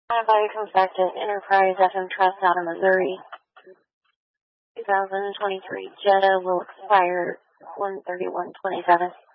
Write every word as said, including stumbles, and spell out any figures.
Everybody comes back to Enterprise F M Trust out of Missouri. two thousand twenty-three Jetta will expire one thirty-one twenty-seven.